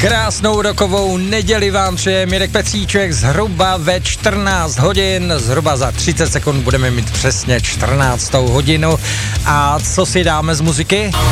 Krásnou rokovou neděli vám přeje Mirek Petříček zhruba ve 14 hodin, zhruba za 30 sekund budeme mít přesně 14. hodinu. A co si dáme z muziky?